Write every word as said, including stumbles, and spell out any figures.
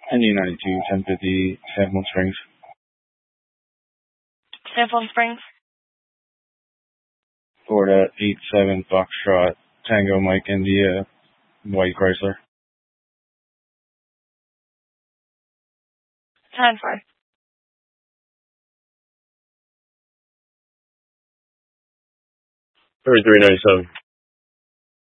N U ninety-two, ten fifty, Sanborn Springs. Sanborn Springs. Florida, eight seven Foxtrot, Tango Mike India, White Chrysler. ten five. thirty-three ninety-seven.